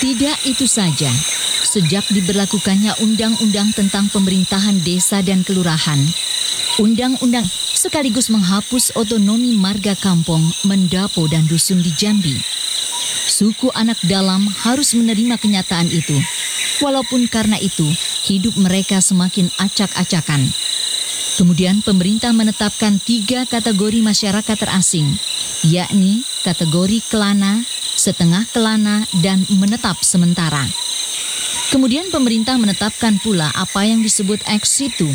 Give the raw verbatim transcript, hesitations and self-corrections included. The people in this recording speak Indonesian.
Tidak itu saja, sejak diberlakukannya Undang-Undang tentang Pemerintahan Desa dan Kelurahan, Undang-Undang sekaligus menghapus otonomi marga kampung, mendapo dan dusun di Jambi. Suku anak dalam harus menerima kenyataan itu, walaupun karena itu hidup mereka semakin acak-acakan. Kemudian pemerintah menetapkan tiga kategori masyarakat terasing, yakni kategori kelana, setengah kelana, dan menetap sementara. Kemudian pemerintah menetapkan pula apa yang disebut ex situ